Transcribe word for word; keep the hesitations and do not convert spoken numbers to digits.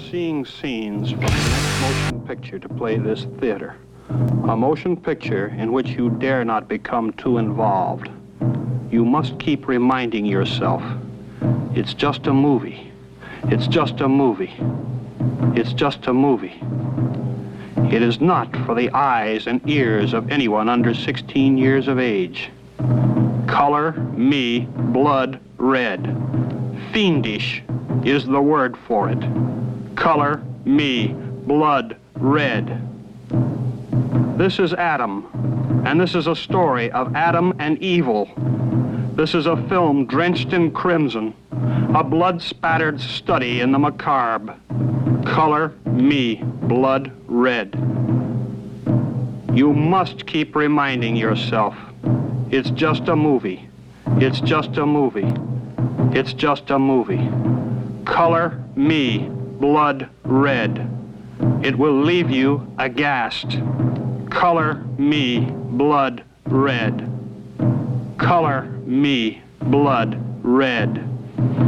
seeing scenes from the next motion picture to play this theater. A motion picture in which you dare not become too involved. You must keep reminding yourself, it's just a movie. It's just a movie. It's just a movie. It is not for the eyes and ears of anyone under sixteen years of age. Color me blood red. Fiendish is the word for it. Color me blood red. This is Adam, and this is a story of Adam and evil. This is a film drenched in crimson, a blood-spattered study in the macabre. Color me blood red. You must keep reminding yourself, it's just a movie. It's just a movie. It's just a movie. Color me blood red. It will leave you aghast. Color me blood red. Color me blood red.